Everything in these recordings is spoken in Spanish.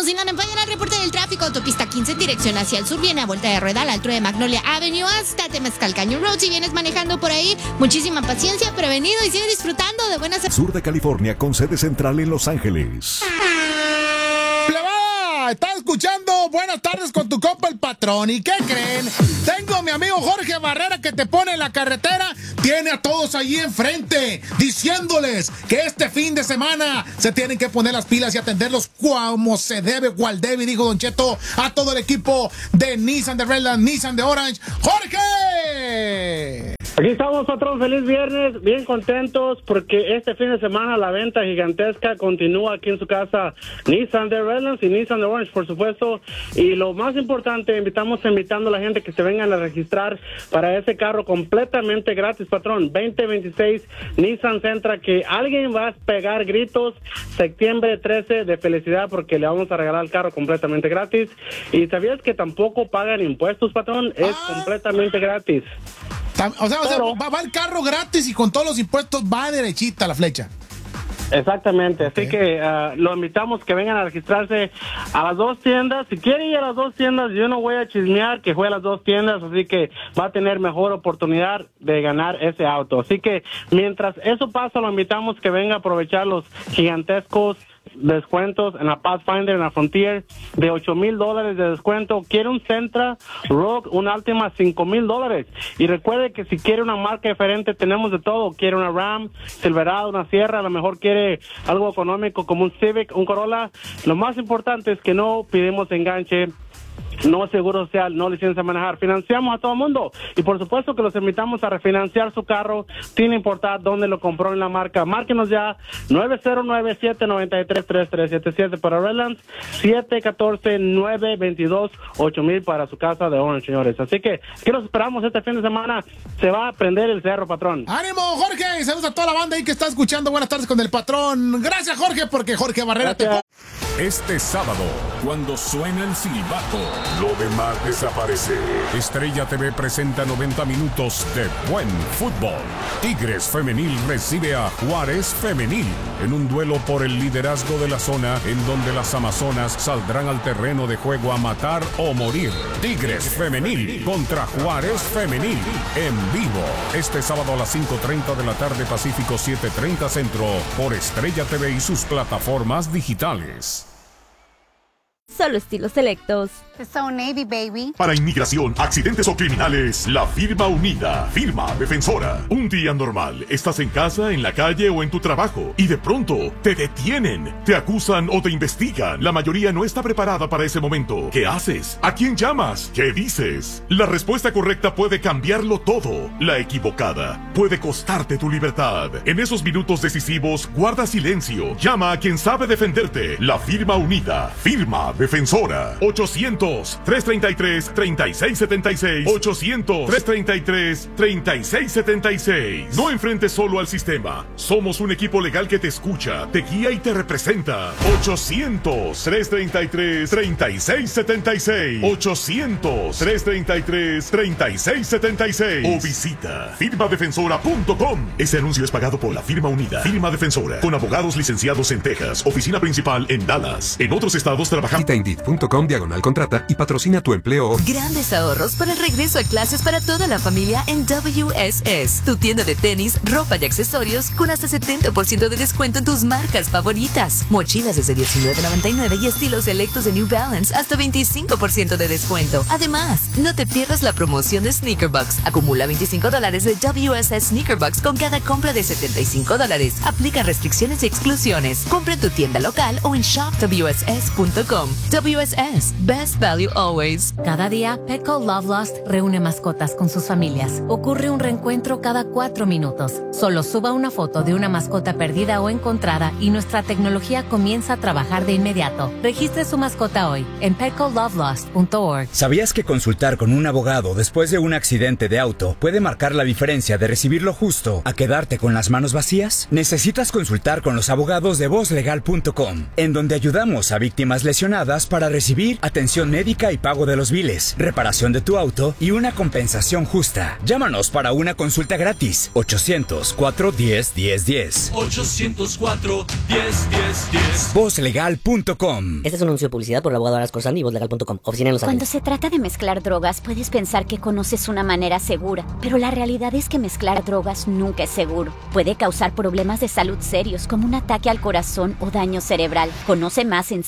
patrocinan en el reporte del tráfico. Autopista 15 en dirección hacia el sur, viene a vuelta de rueda a la altura de Magnolia Avenue hasta Temazcal Canyon Road. Si vienes manejando por ahí, muchísima paciencia, prevenido y sigue disfrutando de buenas... Sur de California con sede central en Los Ángeles. Estás escuchando Buenas Tardes con tu compa el patrón. ¿Y qué creen? Tengo a mi amigo Jorge Barrera que te pone en la carretera. Tiene a todos allí enfrente diciéndoles que este fin de semana se tienen que poner las pilas y atenderlos como se debe. Waldevi, dijo Don Cheto, a todo el equipo de Nissan de Redland, Nissan de Orange. ¡Jorge! Aquí estamos, patrón, feliz viernes, bien contentos porque este fin de semana la venta gigantesca continúa aquí en su casa. Nissan de Redlands y Nissan de Orange, por supuesto. Y lo más importante, invitando a la gente que se vengan a registrar para ese carro completamente gratis, patrón. 2026 Nissan Sentra, que alguien va a pegar gritos septiembre 13 de felicidad porque le vamos a regalar el carro completamente gratis. ¿Y sabías que tampoco pagan impuestos, patrón? Es completamente gratis. O sea, va el carro gratis y con todos los impuestos va derechita la flecha. Exactamente, así que lo invitamos que vengan a registrarse a las dos tiendas. Si quiere ir a las dos tiendas, yo no voy a chismear que fue a las dos tiendas, así que va a tener mejor oportunidad de ganar ese auto. Así que mientras eso pasa, lo invitamos que venga a aprovechar los gigantescos descuentos en la Pathfinder, en la Frontier, de $8,000 de descuento. Quiere un Sentra, Rogue, un Altima, $5,000. Y recuerde que si quiere una marca diferente, tenemos de todo. Quiere una Ram, Silverado, una Sierra, a lo mejor quiere algo económico como un Civic, un Corolla. Lo más importante es que no pidimos enganche, no seguro social, no licencia de manejar. Financiamos a todo el mundo y por supuesto que los invitamos a refinanciar su carro sin importar dónde lo compró en la marca. Márquenos ya 909-793-3377 para Redlands, 714-922-8000 para su casa de Orange, señores. Así que aquí los esperamos este fin de semana. Se va a prender el cerro, patrón. ¡Ánimo, Jorge! Saludos a toda la banda ahí que está escuchando Buenas Tardes con el patrón. Gracias, Jorge, porque Jorge Barrera te... Este sábado, cuando suena el silbato, lo demás desaparece. Estrella TV presenta 90 minutos de buen fútbol. Tigres Femenil recibe a Juárez Femenil en un duelo por el liderazgo de la zona, en donde las amazonas saldrán al terreno de juego a matar o morir. Tigres Femenil contra Juárez Femenil en vivo. Este sábado a las 5:30 de la tarde Pacífico, 7:30 Centro, por Estrella TV y sus plataformas digitales. Solo estilos selectos. So Navy, baby. Para inmigración, accidentes o criminales, la firma unida, firma defensora. Un día normal, estás en casa, en la calle o en tu trabajo y de pronto te detienen, te acusan o te investigan. La mayoría no está preparada para ese momento. ¿Qué haces? ¿A quién llamas? ¿Qué dices? La respuesta correcta puede cambiarlo todo. La equivocada puede costarte tu libertad. En esos minutos decisivos, guarda silencio. Llama a quien sabe defenderte. La firma unida, firma defensora. 800-333-3676. 800-333-3676. No enfrentes solo al sistema. Somos un equipo legal que te escucha, te guía y te representa. 800-333-3676. 800-333-3676. O visita firmadefensora.com. Ese anuncio es pagado por la firma unida, firma defensora, con abogados licenciados en Texas, oficina principal en Dallas. En otros estados trabajamos. Visita Indeed.com/contrata y patrocina tu empleo hoy. Grandes ahorros para el regreso a clases para toda la familia en WSS, tu tienda de tenis, ropa y accesorios con hasta 70% de descuento en tus marcas favoritas. Mochilas desde $19.99 y estilos selectos de New Balance hasta 25% de descuento. Además, no te pierdas la promoción de Sneaker Bucks. Acumula $25 de WSS Sneaker Bucks con cada compra de $75. Aplica restricciones y exclusiones. Compra en tu tienda local o en shopwss.com. WSS, best value always. Cada día, Petco Love Lost reúne mascotas con sus familias. Ocurre un reencuentro cada 4 minutos. Solo suba una foto de una mascota perdida o encontrada y nuestra tecnología comienza a trabajar de inmediato. Registre su mascota hoy en petcolovelost.org. ¿Sabías que consultar con un abogado después de un accidente de auto puede marcar la diferencia de recibir lo justo a quedarte con las manos vacías? Necesitas consultar con los abogados de VozLegal.com, en donde ayudamos a víctimas lesionadas llamadas para recibir atención médica y pago de los biles, reparación de tu auto y una compensación justa. Llámanos para una consulta gratis. 800-410-1010. 800-410-1010. Vozlegal.com. Este es un anuncio de publicidad por la abogada Horas Corsandi y Vozlegal.com. Oficina en Los Ángeles. Cuando se trata de mezclar drogas, puedes pensar que conoces una manera segura, pero la realidad es que mezclar drogas nunca es seguro. Puede causar problemas de salud serios como un ataque al corazón o daño cerebral. Conoce más en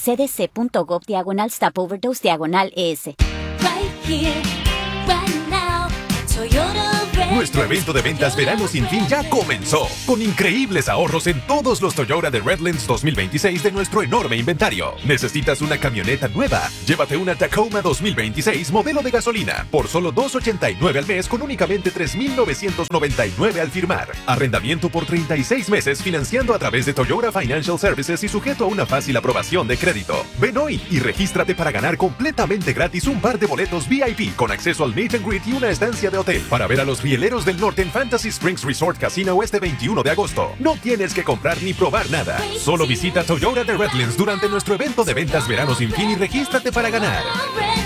cdc.gov/stop-overdose/ES. Right here, right now, Toyota. Nuestro evento de ventas verano sin fin ya comenzó, con increíbles ahorros en todos los Toyota de Redlands 2026 de nuestro enorme inventario. ¿Necesitas una camioneta nueva? Llévate una Tacoma 2026 modelo de gasolina por solo $289 al mes con únicamente $3,999 al firmar. Arrendamiento por 36 meses financiando a través de Toyota Financial Services y sujeto a una fácil aprobación de crédito. Ven hoy y regístrate para ganar completamente gratis un par de boletos VIP con acceso al meet and greet y una estancia de hotel para ver a los Rieleros del Norte en Fantasy Springs Resort Casino este 21 de agosto. No tienes que comprar ni probar nada. Solo visita Toyota de Redlands durante nuestro evento de ventas verano sin fin y regístrate para ganar.